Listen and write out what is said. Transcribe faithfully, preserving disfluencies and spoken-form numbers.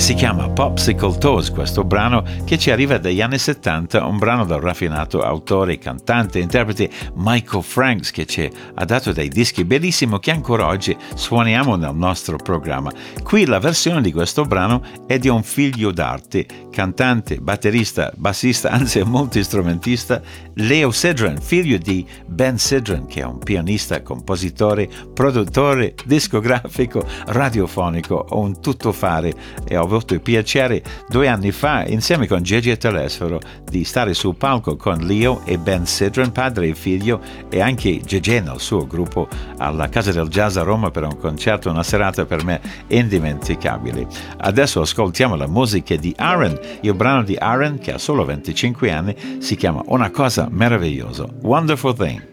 Si chiama Popsicle Toes, questo brano che ci arriva dagli anni settanta, un brano del raffinato autore, cantante e interprete Michael Franks, che ci ha dato dei dischi bellissimi che ancora oggi suoniamo nel nostro programma. Qui la versione di questo brano è di un figlio d'arte, cantante, batterista, bassista, anzi multistrumentista, Leo Sidran, figlio di Ben Sidran, che è un pianista, compositore, produttore discografico, radiofonico, un tuttofare, e ho avuto il piacere due anni fa, insieme con Gigi Telesforo, di stare sul palco con Leo e Ben Sidran, padre e figlio, e anche Gigi nel suo gruppo alla Casa del Jazz a Roma per un concerto, una serata per me indimenticabile. Adesso ascoltiamo la musica di Aaron. Il brano di Aaron, che ha solo venticinque anni, si chiama Una cosa meravigliosa, Wonderful Thing.